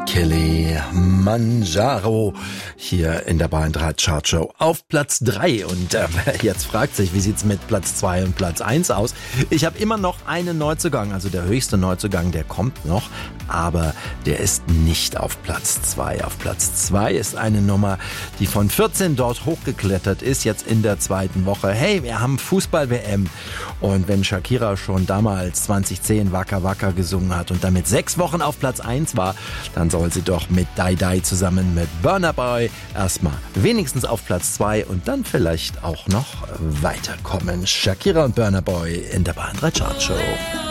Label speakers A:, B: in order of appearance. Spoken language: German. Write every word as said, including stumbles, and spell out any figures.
A: Kilimanjaro hier in der Bayern drei Chartshow auf Platz drei. Und äh, jetzt fragt sich, wie sieht's mit Platz zwei und Platz eins aus? Ich habe immer noch einen Neuzugang, also der höchste Neuzugang, der kommt noch, aber der ist nicht auf Platz zwei. Auf Platz zwei ist eine Nummer, die von vierzehn dort hochgeklettert ist, jetzt in der zweiten Woche. Hey, wir haben Fußball-W M. Und wenn Shakira schon damals zwanzig zehn Waka Waka gesungen hat und damit sechs Wochen auf Platz eins war, dann soll sie doch mit Dai Dai zusammen mit Burna Boy erstmal wenigstens auf Platz zwei und dann vielleicht auch noch weiterkommen. Shakira und Burna Boy in der Bayern drei Chartshow.